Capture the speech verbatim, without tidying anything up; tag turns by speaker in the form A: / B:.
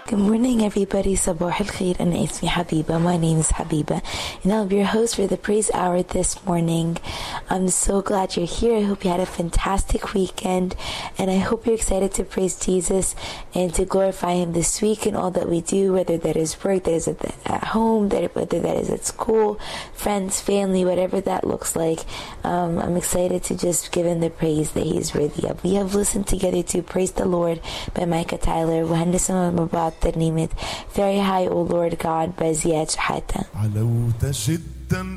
A: Good morning, everybody. Sabah al-Khair, and it's me, Habiba. My name is Habiba, and I'll be your host for the Praise Hour this morning. I'm so glad you're here. I hope you had a fantastic weekend, and I hope you're excited to praise Jesus and to glorify Him this week in all that we do, whether that is work, that is at, the, at home, that whether that is at school, friends, family, whatever that looks like. Um, I'm excited to just give Him the praise that He is worthy of. We have listened together to Praise the Lord by Micah Tyler. ترنيمة Very High, O Lord God by Ziad Shahata.
B: علوت جدا